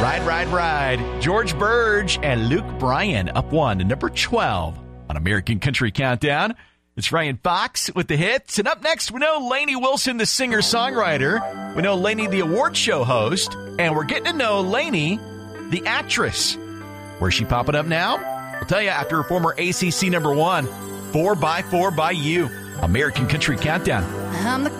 Ride. George Burge and Luke Bryan up 1 to number 12 on American Country Countdown. It's Ryan Fox with the hits. And up next, we know Lainey Wilson, the singer-songwriter. We know Lainey, the award show host. And we're getting to know Lainey, the actress. Where's she popping up now? We'll tell you after her former ACC number 1, 4x4 by You. American Country Countdown. I'm the